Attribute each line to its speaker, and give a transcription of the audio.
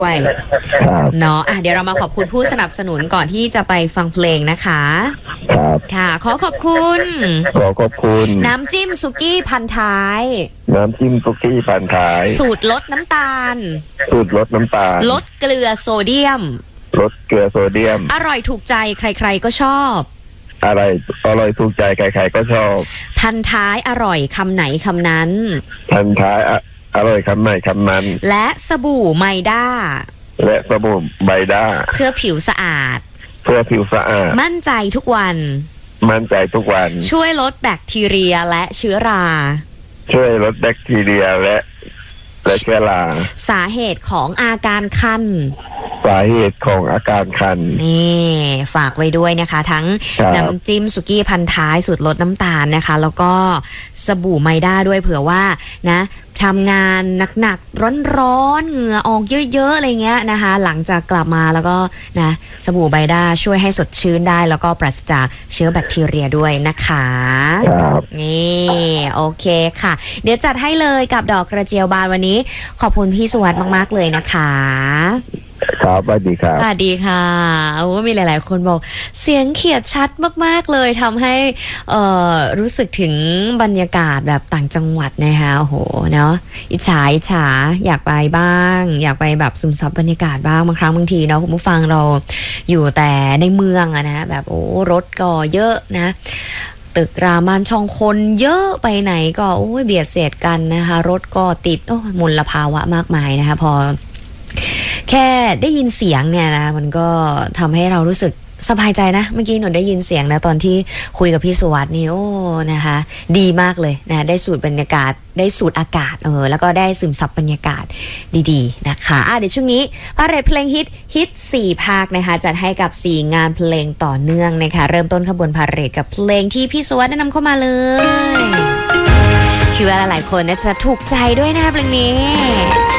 Speaker 1: ด้วยเนาะเดี๋ยวเรามาขอบคุณผู้สนับสนุนก่อนที่จะไปฟังเพลงนะคะ
Speaker 2: ครับ
Speaker 1: ค่ะขอขอบคุณน้ำจิ้มสุกี้พันท้าย
Speaker 2: น้ำจิ้มสุกี้พันท้าย
Speaker 1: สูตรลดน้ำตาลลดเกลือโซเดียมอร่อยถูกใจใครๆก็ชอบ
Speaker 2: อร่อยถูกใจใครๆก็ชอบ
Speaker 1: พันท้ายอร่อยคำไหนคำนั้น
Speaker 2: พันท้ายอร่อยคำไหนคำนั้น
Speaker 1: และสบู่ไมด้าเพื่อผิวสะอาดมั่นใจทุกวันช่วยลดแบคทีเรียและเชื้อราสาเหตุของอาการคันนี่ฝากไว้ด้วยนะคะทั้งน้ำจิ้มสุกี้พันท้ายสูตรลดน้ำตาลนะคะแล้วก็สบู่ไมด้าด้วยเผื่อว่านะทำงานหนักๆร้อนๆเหงื่อออกเยอะๆอะไรเงี้ยนะคะหลังจากกลับมาแล้วก็นะสบู่ไมด้าช่วยให้สดชื่นได้แล้วก็ปราศจากเชื้อแบคทีเรียด้วยนะคะนี่โอเคค่ะเดี๋ยวจัดให้เลยกับดอกกระเจียวบานวันนี้ขอบคุณพี่สุวัสดิ์มากๆเลยนะคะ
Speaker 2: ครับสวัสดีครับ
Speaker 1: สวัสดีค่ะโอ้มีหลายๆคนบอกเสียงเขียดชัดมากๆเลยทำให้รู้สึกถึงบรรยากาศแบบต่างจังหวัดนะคะโอ้โหเนาะอิจฉาอยากไปบ้างอยากไปแบบซึมซับบรรยากาศบ้างบางครั้งบางทีเนาะคุณผู้ฟังเราอยู่แต่ในเมืองอะนะแบบโอ้รถก็เยอะนะตึกรามันช่องคนเยอะไปไหนก็โอ้ยเบียดเสียดกันนะคะรถก็ติดโอ้มลภาวะมากมายนะคะพอแค่ได้ยินเสียงเนี่ยนะมันก็ทำให้เรารู้สึกสบายใจนะเมื่อกี้หนูได้ยินเสียงนะตอนที่คุยกับพี่สุวัสดิ์นี่โอ้นะคะดีมากเลยนะได้สูดบรรยากาศได้สูดอากาศแล้วก็ได้ซึมซับบรรยากาศดีๆนะคะเดี๋ยวช่วงนี้พาเรทเพลงฮิต4ภาคนะคะจัดให้กับ4งานเพลงต่อเนื่องนะคะเริ่มต้นขบวนพาเรทกับเพลงที่พี่สุวัสดิ์แนะนำเข้ามาเลยคิดว่าหลายๆคนจะถูกใจด้วยนะคะเพลงนี้